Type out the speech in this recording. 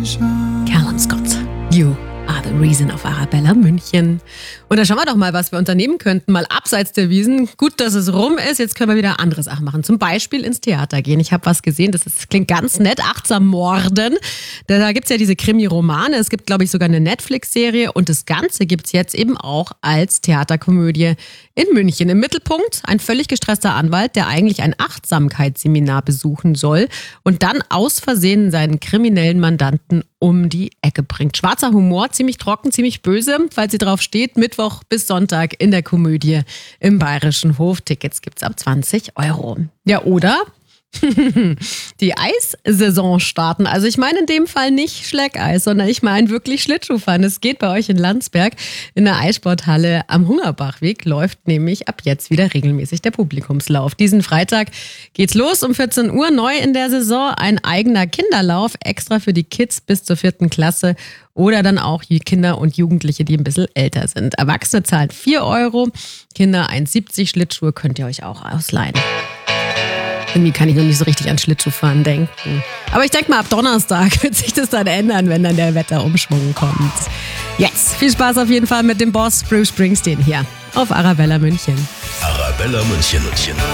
Callum Scott, You Are the Reason auf Arabella München. Und da schauen wir doch mal, was wir unternehmen könnten, mal abseits der Wiesn. Gut, dass es rum ist, jetzt können wir wieder andere Sachen machen. Zum Beispiel ins Theater gehen. Ich habe was gesehen, das klingt ganz nett, Achtsam Morden. Da gibt's ja diese Krimi-Romane, es gibt, glaube ich, sogar eine Netflix-Serie und das Ganze gibt's jetzt eben auch als Theaterkomödie in München. Im Mittelpunkt ein völlig gestresster Anwalt, der eigentlich ein Achtsamkeitsseminar besuchen soll und dann aus Versehen seinen kriminellen Mandanten um die Ecke bringt. Schwarzer Humor, ziemlich trocken, ziemlich böse, falls sie drauf steht. Mittwoch bis Sonntag in der Komödie im Bayerischen Hof. Tickets gibt's ab 20 €. Ja, oder die Eissaison starten. Also ich meine in dem Fall nicht Schleckeis, sondern ich meine wirklich Schlittschuhfahren. Es geht bei euch in Landsberg in der Eissporthalle am Hungerbachweg, läuft nämlich ab jetzt wieder regelmäßig der Publikumslauf. Diesen Freitag geht's los um 14 Uhr, neu in der Saison, ein eigener Kinderlauf, extra für die Kids bis zur 4. Klasse oder dann auch die Kinder und Jugendliche, die ein bisschen älter sind. Erwachsene zahlen 4 €, Kinder 1,70 €, Schlittschuhe könnt ihr euch auch ausleihen. Irgendwie kann ich noch nicht so richtig an Schlittschuhfahren denken. Aber ich denke mal, ab Donnerstag wird sich das dann ändern, wenn dann der Wetterumschwung kommt. Jetzt viel Spaß auf jeden Fall mit dem Boss Bruce Springsteen hier auf Arabella München. Arabella München.